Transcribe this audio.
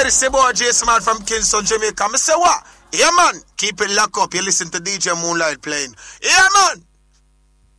this is boy Jason Man from Kingston, Jamaica. I say what? Yeah, man. Keep it locked up. You listen to DJ Moonlight playing. Yeah, man.